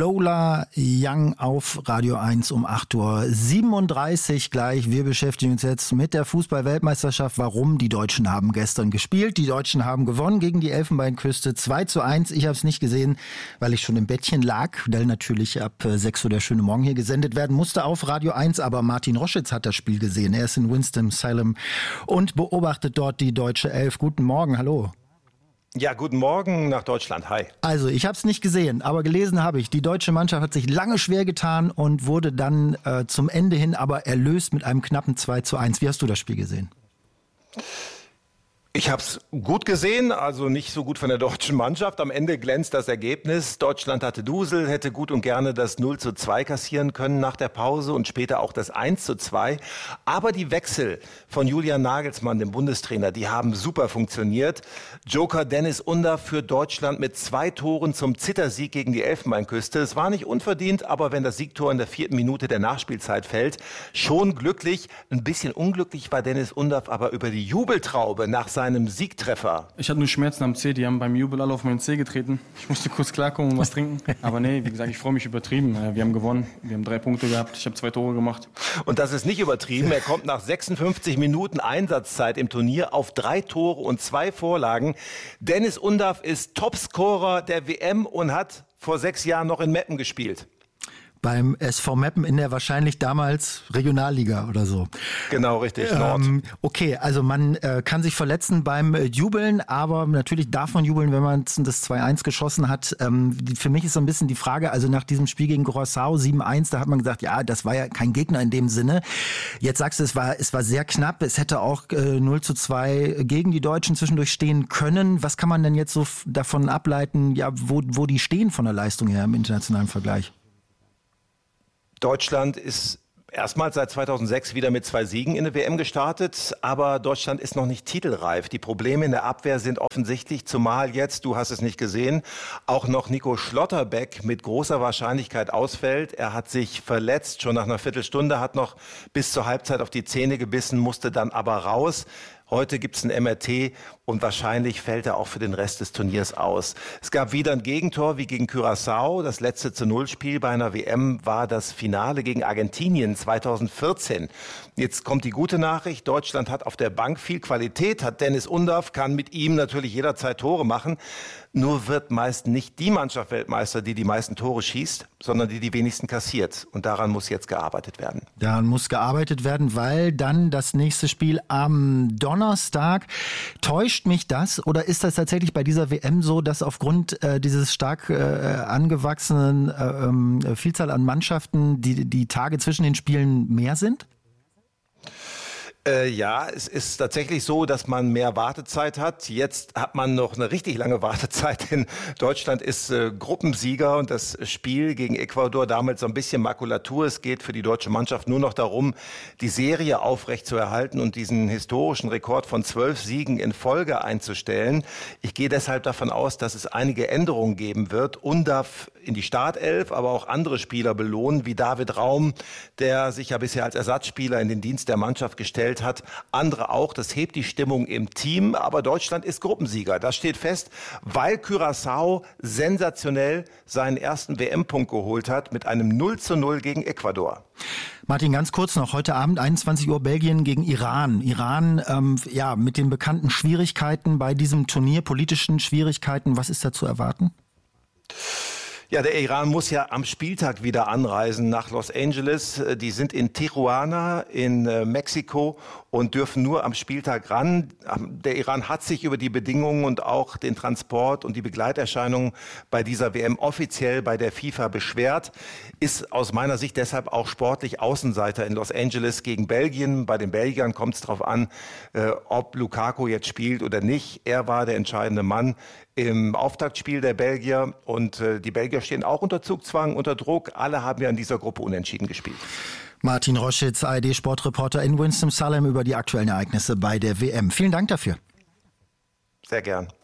Lola Young auf Radio 1 um 8:37 Uhr gleich. Wir beschäftigen uns jetzt mit der Fußball-Weltmeisterschaft. Warum? Die Deutschen haben gestern gespielt. Die Deutschen haben gewonnen gegen die Elfenbeinküste 2:1. Ich habe es nicht gesehen, weil ich schon im Bettchen lag, weil natürlich ab 6 Uhr der schöne Morgen hier gesendet werden musste auf Radio 1. Aber Martin Roschitz hat das Spiel gesehen. Er ist in Winston-Salem und beobachtet dort die deutsche Elf. Guten Morgen, hallo. Ja, guten Morgen nach Deutschland. Hi. Also, ich habe es nicht gesehen, aber gelesen habe ich. Die deutsche Mannschaft hat sich lange schwer getan und wurde dann zum Ende hin aber erlöst mit einem knappen 2:1. Wie hast du das Spiel gesehen? Ich habe es gut gesehen, also nicht so gut von der deutschen Mannschaft. Am Ende glänzt das Ergebnis. Deutschland hatte Dusel, hätte gut und gerne das 0:2 kassieren können nach der Pause und später auch das 1:2. Aber die Wechsel von Julian Nagelsmann, dem Bundestrainer, die haben super funktioniert. Joker Deniz Undav für Deutschland mit 2 Toren zum Zittersieg gegen die Elfenbeinküste. Es war nicht unverdient, aber wenn das Siegtor in der 4. Minute der Nachspielzeit fällt, schon glücklich. Ein bisschen unglücklich war Deniz Undav aber über die Jubeltraube nach seinem Siegtreffer. Ich hatte nur Schmerzen am Zeh, die haben beim Jubel alle auf meinen Zeh getreten. Ich musste kurz klarkommen und was trinken. Aber nee, wie gesagt, ich freue mich übertrieben. Wir haben gewonnen, wir haben 3 Punkte gehabt, ich habe 2 Tore gemacht. Und das ist nicht übertrieben. Er kommt nach 56 Minuten Einsatzzeit im Turnier auf 3 Tore und 2 Vorlagen. Deniz Undav ist Topscorer der WM und hat vor 6 Jahren noch in Meppen gespielt. Beim SV Meppen in der wahrscheinlich damals Regionalliga oder so. Genau, richtig, Nord. Okay, also man kann sich verletzen beim Jubeln, aber natürlich darf man jubeln, wenn man das 2:1 geschossen hat. Für mich ist so ein bisschen die Frage, also nach diesem Spiel gegen Curaçao 7:1, da hat man gesagt, ja, das war ja kein Gegner in dem Sinne. Jetzt sagst du, es war sehr knapp, es hätte auch 0:2 gegen die Deutschen zwischendurch stehen können. Was kann man denn jetzt so davon ableiten, ja, wo die stehen von der Leistung her im internationalen Vergleich? Deutschland ist erstmals seit 2006 wieder mit 2 Siegen in der WM gestartet, aber Deutschland ist noch nicht titelreif. Die Probleme in der Abwehr sind offensichtlich, zumal jetzt, du hast es nicht gesehen, auch noch Nico Schlotterbeck mit großer Wahrscheinlichkeit ausfällt. Er hat sich verletzt, schon nach einer Viertelstunde, hat noch bis zur Halbzeit auf die Zähne gebissen, musste dann aber raus. Heute gibt's ein MRT und wahrscheinlich fällt er auch für den Rest des Turniers aus. Es gab wieder ein Gegentor wie gegen Curaçao. Das letzte zu-0-Spiel bei einer WM war das Finale gegen Argentinien 2014. Jetzt kommt die gute Nachricht. Deutschland hat auf der Bank viel Qualität, hat Deniz Undav, kann mit ihm natürlich jederzeit Tore machen. Nur wird meist nicht die Mannschaft Weltmeister, die die meisten Tore schießt, sondern die wenigsten kassiert. Und daran muss jetzt gearbeitet werden. Daran muss gearbeitet werden, weil dann das nächste Spiel am Donnerstag. Täuscht mich das oder ist das tatsächlich bei dieser WM so, dass aufgrund dieses stark angewachsenen Vielzahl an Mannschaften die Tage zwischen den Spielen mehr sind? Ja, es ist tatsächlich so, dass man mehr Wartezeit hat. Jetzt hat man noch eine richtig lange Wartezeit, denn Deutschland ist Gruppensieger und das Spiel gegen Ecuador damals so ein bisschen Makulatur. Es geht für die deutsche Mannschaft nur noch darum, die Serie aufrechtzuerhalten und diesen historischen Rekord von 12 Siegen in Folge einzustellen. Ich gehe deshalb davon aus, dass es einige Änderungen geben wird. Undav in die Startelf, aber auch andere Spieler belohnen, wie David Raum, der sich ja bisher als Ersatzspieler in den Dienst der Mannschaft gestellt hat. Andere auch. Das hebt die Stimmung im Team. Aber Deutschland ist Gruppensieger. Das steht fest, weil Curaçao sensationell seinen ersten WM-Punkt geholt hat mit einem 0:0 gegen Ecuador. Martin, ganz kurz noch. Heute Abend 21 Uhr Belgien gegen Iran. Iran, mit den bekannten Schwierigkeiten bei diesem Turnier, politischen Schwierigkeiten. Was ist da zu erwarten? Ja, der Iran muss ja am Spieltag wieder anreisen nach Los Angeles. Die sind in Tijuana in Mexiko und dürfen nur am Spieltag ran. Der Iran hat sich über die Bedingungen und auch den Transport und die Begleiterscheinungen bei dieser WM offiziell bei der FIFA beschwert, ist aus meiner Sicht deshalb auch sportlich Außenseiter in Los Angeles gegen Belgien. Bei den Belgiern kommt es darauf an, ob Lukaku jetzt spielt oder nicht. Er war der entscheidende Mann im Auftaktspiel der Belgier und die Belgier stehen auch unter Zugzwang, unter Druck. Alle haben ja in dieser Gruppe unentschieden gespielt. Martin Roschitz, ARD-Sportreporter in Winston-Salem über die aktuellen Ereignisse bei der WM. Vielen Dank dafür. Sehr gern.